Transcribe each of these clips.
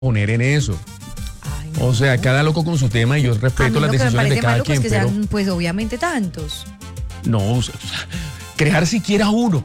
poner en eso. Ay, no. O sea, cada loco con su tema y yo A mí respeto las lo que me decisiones parece de cada maluco quien, es que pero sean, pues obviamente tantos. no, o sea, crear siquiera uno.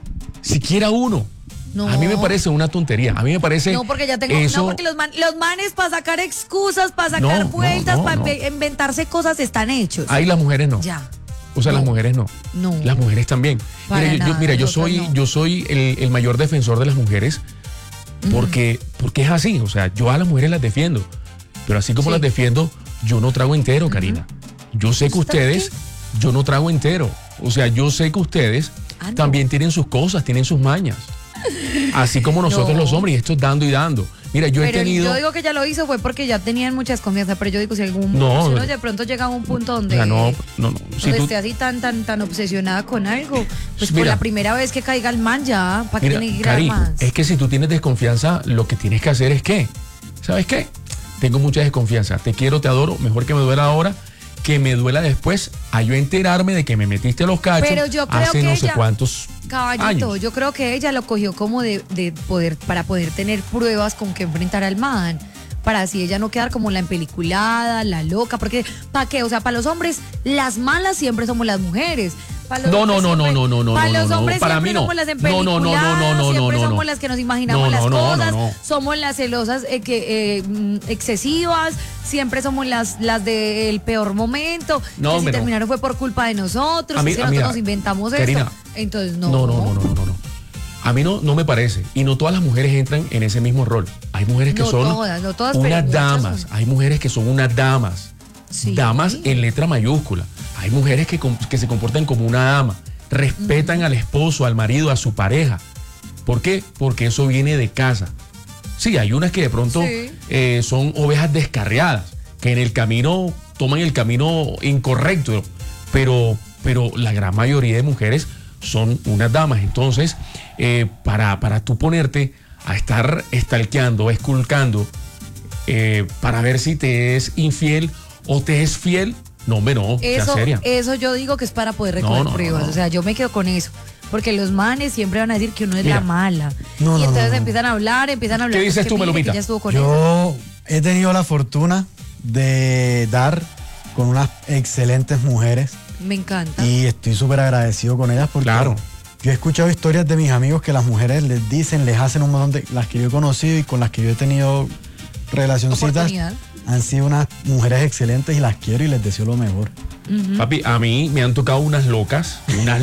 No. A mí me parece una tontería. A mí me parece No, porque ya tengo. eso. No, porque los manes para sacar excusas, para sacar No, vueltas, no, para no. inventarse cosas están hechos. Ahí las mujeres no. Ya. O sea, No. las mujeres no. No. Las mujeres también. Para nada, Mira, yo nosotras soy, no. yo soy el mayor defensor de las mujeres porque es así. O sea, yo a las mujeres las defiendo. Pero así como Sí. las defiendo, yo no trago entero, Karina. Yo sé que ¿Usted ustedes, yo no trago entero. O sea, yo sé que ustedes Ah, no. también tienen sus cosas, tienen sus mañas. Así como nosotros No. los hombres, y esto es dando y dando. Mira, yo he Pero tenido... yo digo que ya lo hizo fue porque ya tenían muchas confianza, pero yo digo si si uno de pronto llega a un punto o donde, sea, no. Si donde tú- esté así tan obsesionada con algo, pues por Mira. la primera vez que caiga el man ya, ¿para qué Mira, tiene que ir a Cari, más? es que si tú tienes desconfianza, lo que tienes que hacer es que, ¿sabes qué? Tengo mucha desconfianza, te quiero, te adoro, mejor que me duela ahora, que me duela después, a yo enterarme de que me metiste los cachos Pero yo creo hace que no sé ella- cuántos Caballito, años. yo creo que ella lo cogió como de poder, para poder tener pruebas con que enfrentar al man. Para así ella no quedar como la empeliculada, la loca, porque ¿para qué? O sea, para los hombres, las malas siempre somos las mujeres. Para los No, hombres no, no, siempre- no, no, no, Para no, los no, hombres para siempre mí no. somos las No, no, no, no, empeliculada, no, no, siempre no, no. somos las que nos imaginamos No, las no, no, cosas, no. somos las celosas excesivas, siempre somos las del peor momento, No, que si hombre, no. terminaron fue por culpa de nosotros, A mí- es que a nosotros mira, nos inventamos Karina, eso. Entonces No. A mí no me parece. Y no todas las mujeres entran en ese mismo rol. Hay mujeres que No son todas, no todas, pero unas muchas damas. son. Hay mujeres que son unas damas. Sí. Damas en letra mayúscula. Hay mujeres que se comportan como una dama. Respetan al esposo, al marido, a su pareja. ¿Por qué? Porque eso viene de casa. Sí, hay unas que de pronto Sí. son ovejas descarriadas, que en el camino toman el camino incorrecto. Pero la gran mayoría de mujeres son unas damas. Entonces, para tú ponerte a estar stalkeando, esculcando, para ver si te es infiel o te es fiel, no, hombre, no, sea seria. Eso yo digo que es para poder recoger No. pruebas. O sea, yo me quedo con eso. Porque los manes siempre van a decir que uno es Mira. la mala. No, y no, entonces no. empiezan a hablar. ¿Qué dices pues, que tú, mire, Melomita? que ya estuvo con él. Yo he tenido la fortuna de dar con unas excelentes mujeres Me encanta. y estoy súper agradecido con ellas porque Claro. yo he escuchado historias de mis amigos que las mujeres les dicen, les hacen un montón de las que yo he conocido y con las que yo he tenido relacioncitas. Oportunidad. Han sido unas mujeres excelentes y las quiero y les deseo lo mejor. Papi, a mí me han tocado unas locas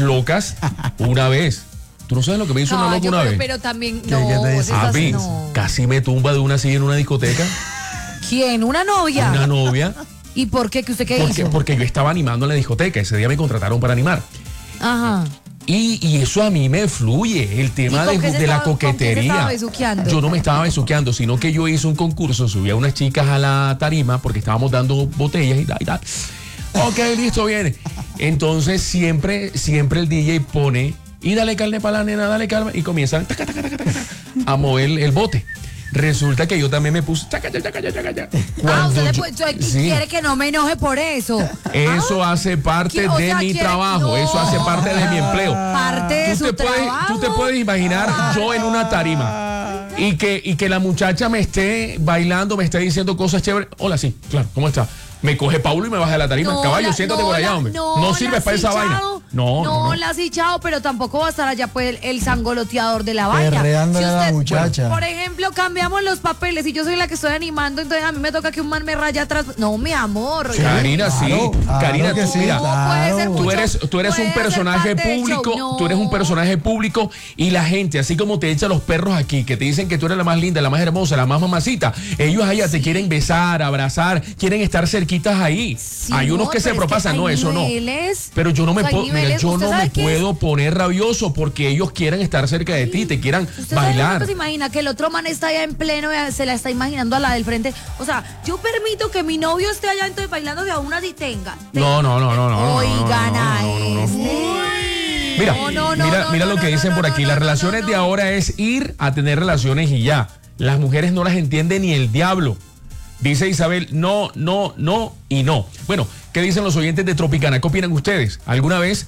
una vez. ¿Tú no sabes lo que me hizo una loca Caballo, una pero, vez? pero también. ¿Qué No, te dice? esas Papi, no. casi me tumba de una silla en una discoteca, ¿Quién? ¿Una novia? una novia, ¿Y por qué? ¿Que usted qué hizo? porque yo estaba animando en la discoteca. Ese día me contrataron para animar. Ajá. Y eso a mí me fluye, el tema ¿Y con qué se de la estaba- con qué se coquetería. estaba besuqueando? Yo no me estaba besuqueando, sino que yo hice un concurso, subí a unas chicas a la tarima porque estábamos dando botellas y tal y tal. Ok, listo, viene. Entonces siempre el DJ pone, y dale carne para la nena, dale carne, y comienzan taca, taca, taca, taca, taca, a mover el bote. Resulta que yo también me puse taca, taca, taca, taca, taca. Usted le yo- sí. quiere que no me enoje por eso. Eso hace parte O de sea, mi quiere- trabajo, no. eso hace parte de mi empleo. Parte de su trabajo. Tú te puedes imaginar yo en una tarima y que la muchacha me esté bailando, me esté diciendo cosas chéveres. Hola, sí, claro, ¿cómo está? Me coge Paulo y me baja de la tarima. No, Caballo, siéntate por allá, hombre. No sirves para esa vaina. No. la has hinchado, pero tampoco va a estar allá pues el sangoloteador de la vaina. Perreándole a la muchacha. Por ejemplo, cambiamos los papeles y yo soy la que estoy animando, entonces a mí me toca que un man me raya atrás. No, mi amor. Karina, sí. Claro, Karina, claro que tú, sí, mira, claro. puede ser tú mucho, eres puede un ser personaje parte del show. público, No. tú eres un personaje público y la gente, así como te echa los perros aquí, que te dicen que tú eres la más linda, la más hermosa, la más mamacita, ellos allá te quieren besar, abrazar, quieren estar cerquitas ahí. Sí, hay unos que pero se es propasan, hay no, eso no. niveles. Pero yo no me O sea, hay puedo, mira, niveles. yo ¿Usted no sabe me qué? puedo poner rabioso porque ellos quieran estar cerca de ti, te quieran ¿Usted sabe bailar. lo que se imagina? Que el otro man está allá en pleno, se la está imaginando a la del frente. O sea, yo permito que mi novio esté allá entonces bailando de a una y tenga. No. Oigan a no. este. Mira, mira lo que dicen por aquí. Las relaciones de ahora es ir a tener relaciones y ya. Las mujeres no las entiende ni el diablo. Dice Isabel, no y no. Bueno, ¿qué dicen los oyentes de Tropicana? ¿Qué opinan ustedes? ¿Alguna vez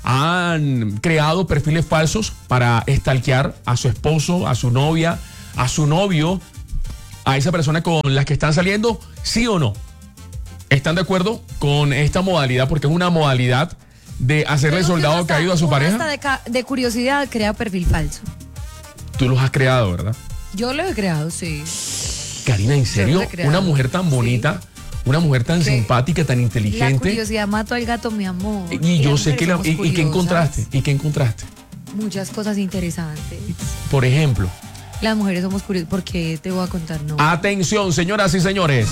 han creado perfiles falsos para stalkear a su esposo, a su novia, a su novio? a esa persona con la que están saliendo, sí o no. ¿Están de acuerdo con esta modalidad? Porque es una modalidad de hacerle Creo que soldado uno caído a su uno pareja. hasta de curiosidad crea perfil falso. Tú los has creado, ¿verdad? Yo lo he creado, sí. Karina, ¿en serio? lo he creado. Una mujer tan bonita, una mujer tan Sí. simpática, tan La inteligente. curiosidad mató al gato, mi amor. Y yo Las sé que mujeres somos ¿y qué curiosas. encontraste? ¿Y qué encontraste? Muchas cosas interesantes. Por ejemplo, Las mujeres somos curiosas. ¿Por qué te voy a contar? No. atención, señoras y señores.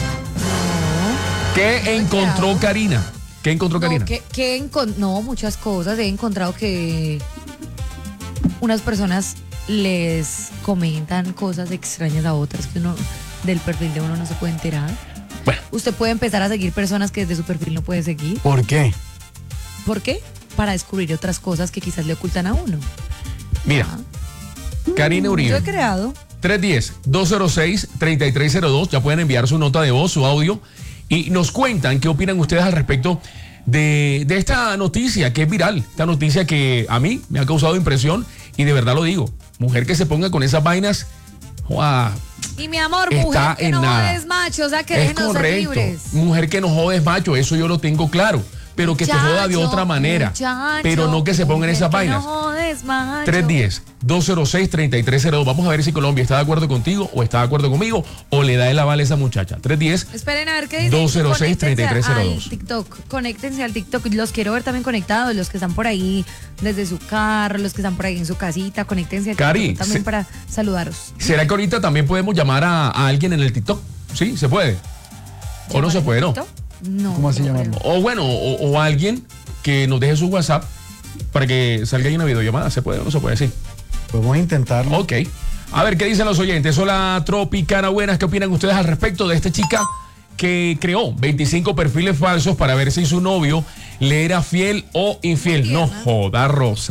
¿Qué encontró creado. Karina? ¿Qué encontró Karina? No, muchas cosas. He encontrado que unas personas les comentan cosas extrañas a otras que uno del perfil de uno no se puede enterar. Bueno, Usted puede empezar a seguir personas que desde su perfil no puede seguir. ¿Por qué? ¿Por qué? Para descubrir otras cosas que quizás le ocultan a uno. mira, Karina Yo Uribe. he creado. 310-206-3302. Ya pueden enviar su nota de voz, su audio. Y nos cuentan qué opinan ustedes al respecto de esta noticia que es viral. Esta noticia que a mí me ha causado impresión. Y de verdad lo digo. Mujer que se ponga con esas vainas. ¡Joa! Y mi amor, Está mujer que en no nada. jodes macho, o sea que Es déjenos ser correcto. libres. Mujer que no jodes macho, eso yo lo tengo claro. Pero que se joda de otra manera. Muchacho, Pero no que se pongan mujer esas que vainas. No jodes macho. 310-206-3302. Vamos a ver si Colombia está de acuerdo contigo o está de acuerdo conmigo o le da el aval a esa muchacha. 310. Esperen a ver qué dicen. 206-3302. Conéctense al TikTok. Conéctense al TikTok. Los quiero ver también conectados. Los que están por ahí desde su carro, los que están por ahí en su casita. Conéctense al Cari, TikTok también para saludaros. ¿Será que ahorita también podemos llamar a alguien en el TikTok? ¿Sí? ¿Se puede? ¿O no se puede? No. TikTok? No. ¿Cómo así no llamarlo? creo. O bueno, o alguien que nos deje su WhatsApp para que salga ahí una videollamada. ¿Se puede o no se puede? Sí. Podemos intentarlo. Ok. A ver, ¿qué dicen los oyentes? Hola, Tropicana, buenas. ¿Qué opinan ustedes al respecto de esta chica que creó 25 perfiles falsos para ver si su novio le era fiel o infiel? No joda,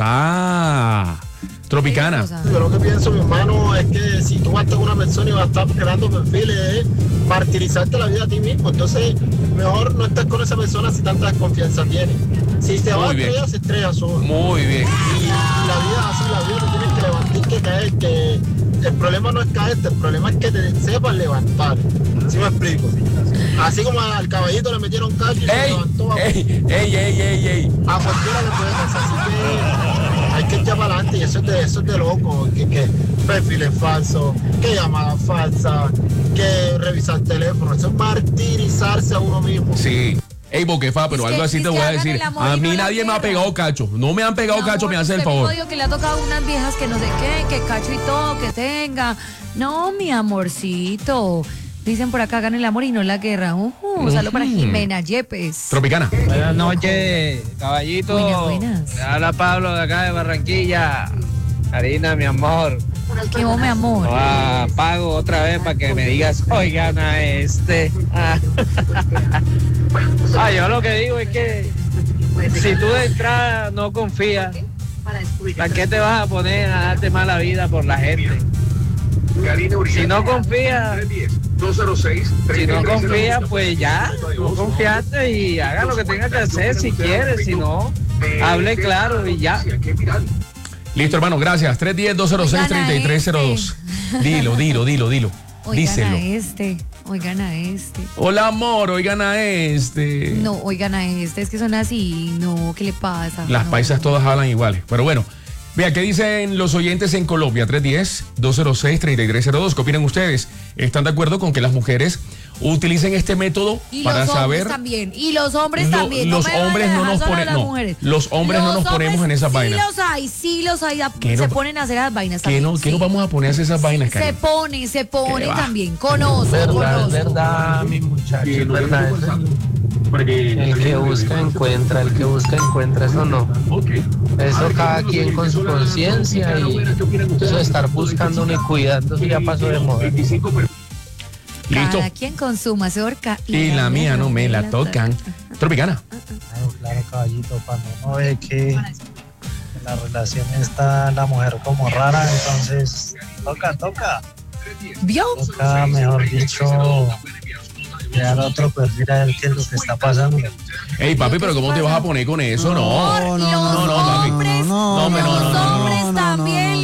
Rosa. Tropicana. Rosa. Yo lo que pienso, mi hermano, es que si tú vas a estar con una persona y vas a estar creando perfiles, es martirizarte la vida a ti mismo. Entonces, mejor no estar con esa persona si tanta desconfianza tiene. Si se va a Muy bien. estrellar, se estrella solo. Muy bien. Y la vida es así, la vida te tienes que levantar y que caer. Que el problema no es caerte, el problema es que te sepas levantar. ¿Sí me explico? Así como al caballito le metieron cacho y se ¡Ey! levantó. ¡Ey! ¡Ey! ¡Ey! ¡Ey! ¡Ey! A cualquiera le puede pasar, así que hay que echar para adelante y eso es de loco, que perfiles falsos, que llamadas falsas, que revisar teléfono, eso es martirizarse a uno mismo. Sí. Ey, Boquefa, pero Es que- algo así es te que voy a hagan decir. el amor A y mí no la nadie me ha guerra. pegado cacho. No me han pegado No, cacho, me hace el usted favor. mismo dijo que le ha tocado unas viejas que no sé qué, que cacho y todo, que tenga. No, mi amorcito. Dicen por acá, hagan el amor y no la guerra. Saludo para Jimena Yepes. Tropicana. Buenas noches, caballito. Buenas. Le habla Pablo de acá de Barranquilla. Karina, mi amor. ¿Qué vos, mi amor? Pago otra vez para que me digas, oigan a este. Yo lo que digo es que si tú de entrada no confías, ¿para qué te vas a poner a darte mala vida por la gente? Si no confías, pues ya, no confiaste y haga lo que tenga que hacer si quieres, si no, hable claro y ya. Listo, hermano, gracias. 310-206-3302. Dilo. Oigan a Díselo. este. Oigan a este. Hola, amor, oigan a este. No, oigan a este. Es que son así. No, ¿qué le pasa? Las No. paisas todas hablan iguales. Pero bueno, vea, ¿qué dicen los oyentes en Colombia? 310-206-3302. ¿Qué opinan ustedes? ¿Están de acuerdo con que las mujeres utilicen este método Y para los hombres saber? también. Y los hombres Lo- también. los me vayan a hombres no dejar nos solo a ponen- las no, mujeres. los hombres no nos ponemos en esas vainas. Sí los hay. ¿Qué Se no- ponen a hacer las vainas ¿Qué también. no, sí. nos vamos a poner a hacer esas vainas, Se Karen? pone ¿Qué va? también. Conozco. verdad, mi muchacho, es verdad. El que busca encuentra, eso no. Eso cada quien con su conciencia y eso de estar buscando y cuidando, eso ya pasó de moda. Listo. Cada quien con su mazorca. Y la mía no me la tocan. Tropicana. Claro, caballito, cuando uno ve que en la relación está la mujer como rara, entonces toca, ¿Vio? mejor dicho, crear otro perfil a ver qué es lo que está pasando. Ey, papi, pero ¿cómo te vas a poner con eso? No. Los no, papi. hombres, No, hombre, no, los no, no, hombres no, no, también no, lo no. hacen.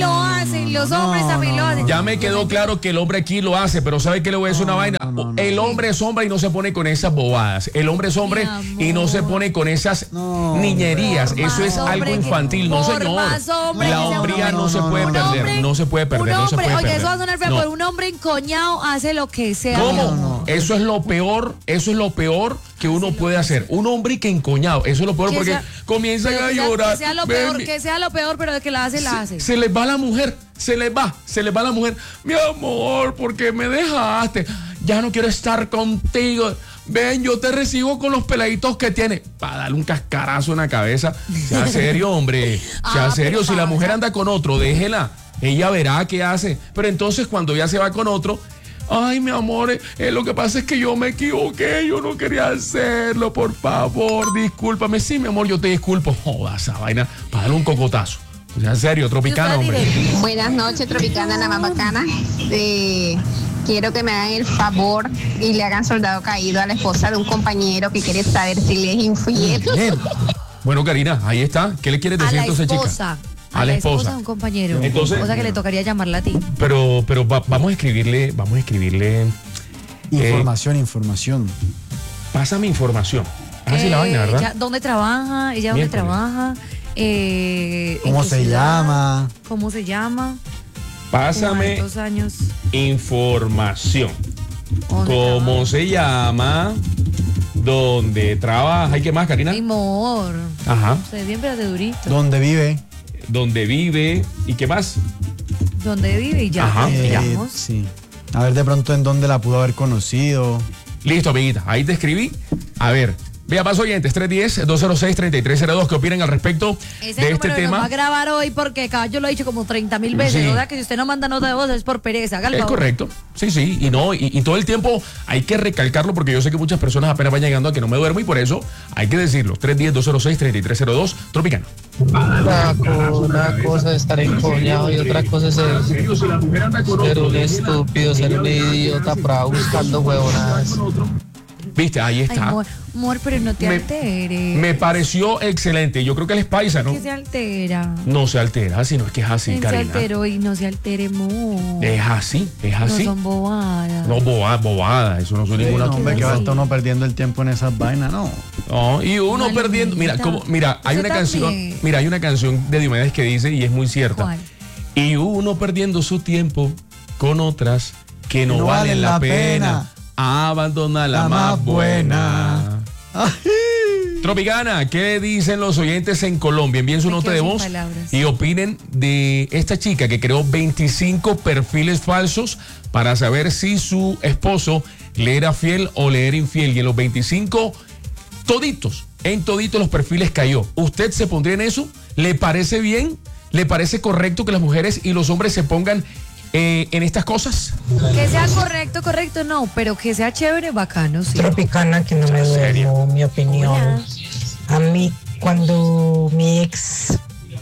hacen, los hombres también lo hacen. Ya me quedó claro que el hombre aquí lo hace, pero ¿sabe qué le voy a decir una vaina? El hombre es hombre y no se pone con esas bobadas. El hombre es hombre y no se pone con esas niñerías. Eso es algo infantil, no señor. La hombría no se puede perder, no se puede perder, no se puede perder. Oye, eso va a sonar feo, pero un hombre encoñado hace lo que sea. ¿Cómo? Eso es lo peor que uno puede hacer. Un hombre que encoñado, eso es lo peor porque comienzan a llorar. Que sea lo peor, pero de que la hace. Se les va la mujer, se les va la mujer. Mi amor, ¿por qué me dejaste? Ya no quiero estar contigo. Ven, yo te recibo con los peladitos que tienes. Para darle un cascarazo en la cabeza. Sea serio, hombre. Sea serio. Si la mujer anda con otro, déjela. Ella verá qué hace. Pero entonces cuando ya se va con otro, ay, mi amor, lo que pasa es que yo me equivoqué, yo no quería hacerlo, por favor, discúlpame. Sí, mi amor, yo te disculpo. Joda esa vaina, para darle un cocotazo. O sea, en serio, Tropicana, hombre. Buenas noches, Tropicana, la más bacana. Quiero que me hagan el favor y le hagan soldado caído a la esposa de un compañero que quiere saber si le es infiel. Bueno, Karina, ahí está. ¿Qué le quieres decir entonces, chica? A la esposa de un compañero. Entonces, o sea que le tocaría llamarla a ti. Pero vamos a escribirle. Información. Pásame información. Así la vaina, ¿verdad? ¿Dónde trabaja? ¿Ella dónde trabaja? ¿Cómo se llama? ¿Cómo se llama? Pásame información. ¿Cómo se llama? ¿Dónde trabaja? ¿Y qué más, Karina? Mi amor. Ajá. Usted bien, pero de durito. ¿Dónde vive? ¿Dónde vive? ¿Y qué más? ¿Dónde vive? Y ya. Ajá. Sí. A ver de pronto en dónde la pudo haber conocido. Listo, amiguita. Ahí te escribí. A ver. Vea, más oyentes, 310-206-3302, ¿qué opinan al respecto de este tema? Lo va a grabar hoy porque yo lo he dicho como 30,000 veces, Sí. ¿verdad? Que si usted no manda nota de voz es por pereza, hágalo. Es correcto, sí, y todo el tiempo hay que recalcarlo porque yo sé que muchas personas apenas van llegando a que no me duermo y por eso hay que decirlo, 310-206-3302, Tropicana. Una cosa es estar encoñado y otra cosa es ser un estúpido, ser un idiota por ahí buscando huevonadas. Viste, ahí está. Ay, amor, pero no te alteres. Me pareció excelente. Yo creo que él es paisa, ¿no? Que se altera. No se altera, sino es que es así, Él Karina. se alteró y no se altere, amor. Es así. No son bobadas. No, bobada, eso no son ninguna. No, hombre, que va a estar uno perdiendo el tiempo en esas vainas, no. No, y uno Malumita. perdiendo. Mira, hay Eso una canción. también. Mira, hay una canción de Diomedes que dice, y es muy cierta. ¿Cuál? Y uno perdiendo su tiempo con otras que no valen la pena. Abandona la más buena. Tropicana, ¿qué dicen los oyentes en Colombia? Envíen su Me nota quedo de sin voz palabras. y opinen de esta chica que creó 25 perfiles falsos para saber si su esposo le era fiel o le era infiel. Y en los 25, en toditos los perfiles cayó. ¿Usted se pondría en eso? ¿Le parece bien? ¿Le parece correcto que las mujeres y los hombres se pongan en estas cosas? Que sea correcto no, pero que sea chévere, bacano, sí. Tropicana, que no me duermo, mi opinión. Hola. A mí, cuando mi ex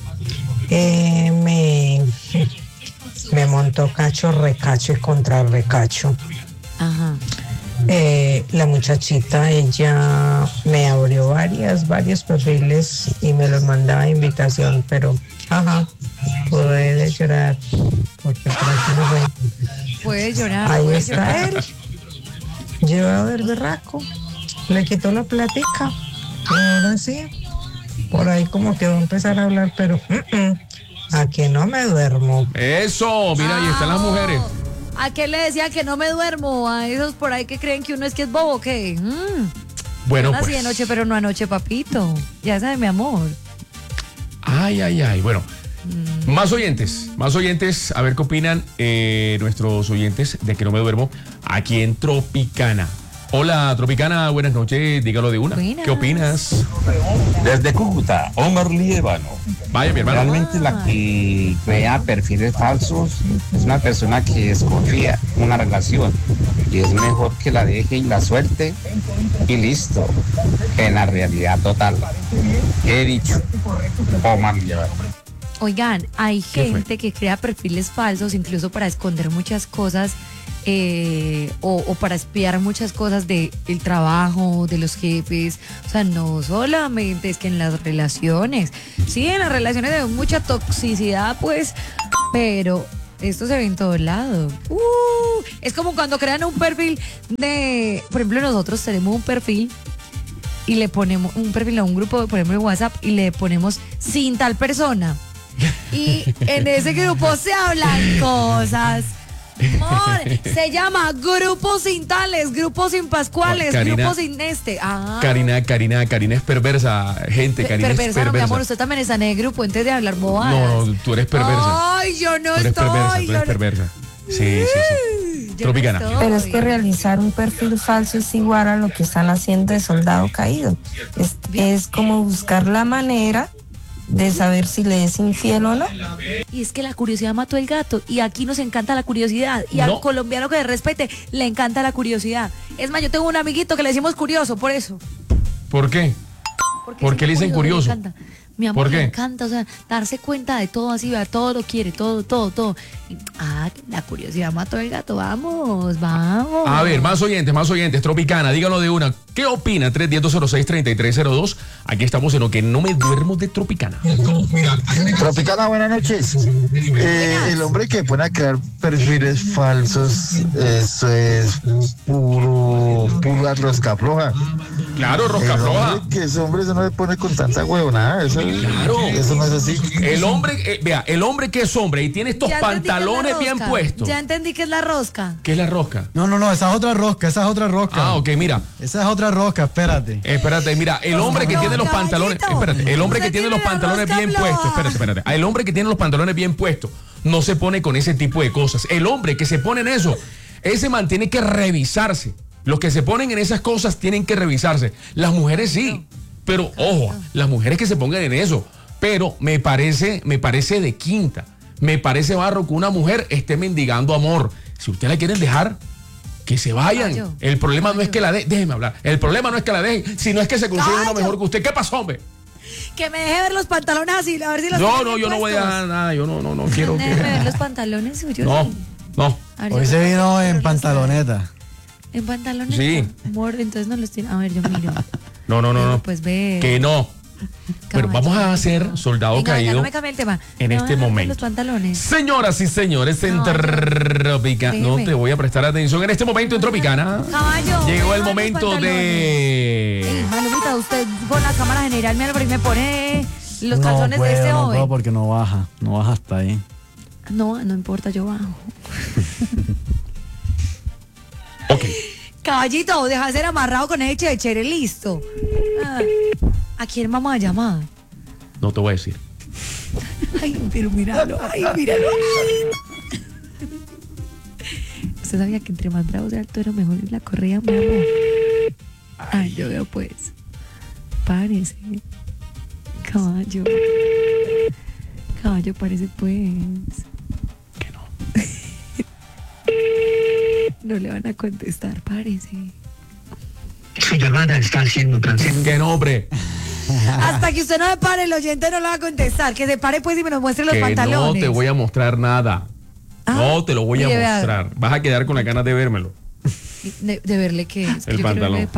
me montó cacho, recacho y contra recacho, Ajá. la muchachita, ella me abrió varios perfiles y me los mandaba a invitación, pero puede llorar, porque por aquí no fue. Puede llorar. Ahí puede está llorar. él, llevado del berraco, le quitó la platica, y ahora sí, por ahí como que va a empezar a hablar, pero a que no me duermo. Eso, mira, ahí están las mujeres. ¿A qué le decía que no me duermo? A esos por ahí que creen que uno es que es bobo, ¿qué? Bueno, Así pues. de noche, pero no anoche, papito. Ya sabe, mi amor. Ay. Bueno, más oyentes, a ver qué opinan nuestros oyentes de que no me duermo aquí en Tropicana. Hola, Tropicana, buenas noches, dígalo de una. Buenas. ¿Qué opinas? Desde Cúcuta, Omar Líbano. Vaya, mi hermano. Realmente la que crea perfiles falsos es una persona que desconfía una relación y es mejor que la deje y la suelte y listo, que en la realidad total. He dicho, Omar Líbano. Oigan, hay ¿Qué fue? gente que crea perfiles falsos incluso para esconder muchas cosas o para espiar muchas cosas del trabajo, de los jefes. O sea, no solamente es que en las relaciones. Sí, en las relaciones de mucha toxicidad, pues pero esto se ve en todo lado. Es como cuando crean un perfil de, por ejemplo, nosotros tenemos un perfil y le ponemos un perfil a un grupo, por ejemplo, de WhatsApp, y le ponemos sin tal persona. Y en ese grupo se hablan cosas. Amor, se llama grupo sin tales, grupo sin pascuales, Karina, grupo sin Karina es perversa, gente. Karina es perversa, perversa. no, mi amor, usted también está en el grupo antes de hablar bobadas. No, tú eres perversa. Ay, yo no Tú eres estoy. perversa, tú eres perversa. Sí. Tropicana. Pero es que realizar un perfil falso es igual a lo que están haciendo de soldado caído. Es como buscar la manera de saber si le es infiel o no. Y es que la curiosidad mató el gato. Y aquí nos encanta la curiosidad. Y al colombiano que respete, le encanta la curiosidad. Es más, yo tengo un amiguito que le decimos curioso, por eso. ¿Por qué? ¿Por qué le dicen curioso? Le encanta. Mi amor, ¿Por qué? le encanta, o sea, darse cuenta de todo así, ¿verdad? Todo lo quiere, todo. Y, la curiosidad mató el gato, vamos. A ver, más oyentes, Tropicana, díganlo de una. ¿Qué opina? 310-206-3302. Aquí estamos en lo que no me duermo de Tropicana. Tropicana, buenas noches. El hombre que pone a crear perfiles falsos, eso es pura rosca floja. Claro, rosca floja. Ese hombre eso no le pone con tanta huevonada. Eso no es así. El hombre, vea, el hombre que es hombre y tiene estos pantalones bien puestos. Ya entendí que es la rosca. ¿Qué es la rosca? No, esa es otra rosca, Ah, ok, mira. Esa es otra rosca, espérate. Mira, el hombre que tiene los pantalones, el hombre que tiene los pantalones bien puestos, espérate. El hombre que tiene los pantalones bien puestos no se pone con ese tipo de cosas. El hombre que se pone en eso, ese man tiene que revisarse. Los que se ponen en esas cosas tienen que revisarse. Las mujeres sí, pero ojo, las mujeres que se pongan en eso. Pero me parece de quinta. Me parece barro que una mujer esté mendigando amor. Si ustedes la quieren dejar, que se vayan. El problema no es que la dejen. Déjeme hablar. El problema no es que la dejen, sino es que se consiga una mejor que usted. ¿Qué pasó, hombre? Que me deje ver los pantalones así, a ver si los No, yo no voy a dejar nada. Yo no quiero. Déjeme ver los pantalones suyos. No. Hoy se vino en pantaloneta. ¿En pantalones? Sí. Amor, entonces no los tiene. A ver, yo miro. No. Pues ve. Que no. Pero vamos a hacer soldado caído. No me cambie el tema. En este momento. Los pantalones. Señoras y señores, en Tropicana. No te voy a prestar atención. En este momento en Tropicana. Caballo. Llegó el momento de. Malumita, usted con la cámara general me pone los calzones de este joven. No puedo porque no baja hasta ahí. No importa, yo bajo. Ok. Caballito, deja de ser amarrado con ese chévere, listo. ¿A quién vamos a llamar? No te voy a decir. Ay, pero míralo. ¿Usted sabía que entre más bravo sea el toro, mejor es la correa, mi amor? Ay, yo veo pues. Párese. Caballo, parece pues. Que no. No le van a contestar, parece. Su llamada está siendo transmitida. ¿Qué nombre? Hasta que usted no me pare, el oyente no le va a contestar. Que se pare pues y me nos muestre los Que pantalones. no te voy a mostrar nada. No te lo voy a mostrar. Vas a quedar con la ganas de vérmelo. De verle que es. El pantalón.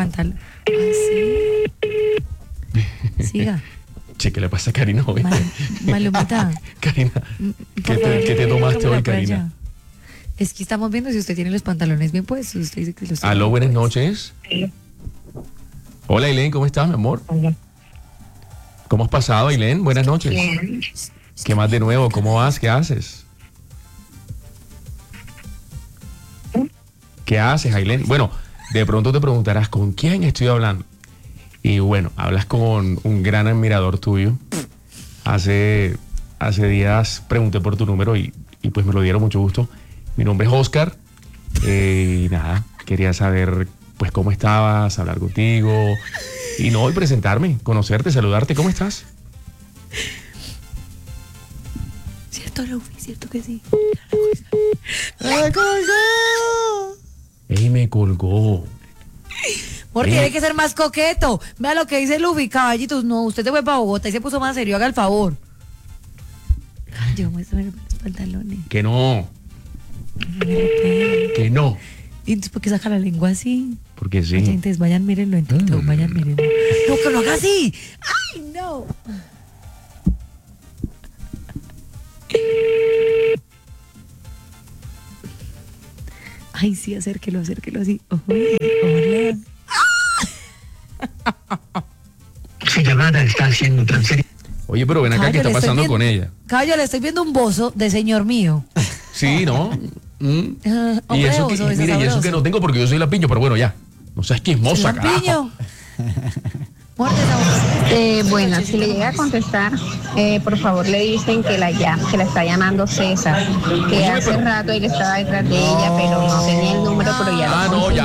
Siga. Che, ¿qué le pasa a Karina hoy? Malumita. Karina, ¿qué te tomaste hoy, Karina? Es que estamos viendo si usted tiene los pantalones bien puestos. Usted dice que los tiene. Aló, buenas noches. Hola, Ailén, ¿cómo estás, mi amor? Hola. ¿Cómo has pasado, Ailén? Buenas noches. ¿Qué más de nuevo? ¿Cómo vas? ¿Qué haces? ¿Qué haces, Ailén? Bueno, de pronto te preguntarás, ¿con quién estoy hablando? Y bueno, hablas con un gran admirador tuyo. Hace días pregunté por tu número y pues me lo dieron mucho gusto. Mi nombre es Oscar. Y nada, quería saber pues cómo estabas, hablar contigo. Y presentarme, conocerte, saludarte. ¿Cómo estás? Cierto, Luffy, cierto que sí. ¡Me colgó! ¡Ey, me colgó! Porque tiene que ser más coqueto. Vea lo que dice Luffy, caballitos. No, usted se fue para Bogotá y se puso más serio, haga el favor. Yo muestro los pantalones. Que no. Que no. ¿Y entonces por qué saca la lengua así? Porque sí. Entonces vayan, mírenlo en TikTok, vayan, mírenlo. No, que lo haga así. ¡Ay, no! Ay, sí, acérquelo así. Hola. Su llamada está siendo transferida. Oye, pero ven acá, Caballo, ¿qué está le estoy pasando viendo- con ella? Caballo, le estoy viendo un bozo de señor mío. Sí, ¿no? Y Hombre, eso bozo, que, ese mire, y eso sabroso. que no tengo porque yo soy lampiño, pero bueno, ya. No seas chismosa, carajo. Lampiño. Muerde esa boca. Bueno, si le llega a contestar, por favor le dicen que la está llamando César, que hace rato él estaba detrás de ella, pero no tenía el número, pero ya lo Ah, no, ya,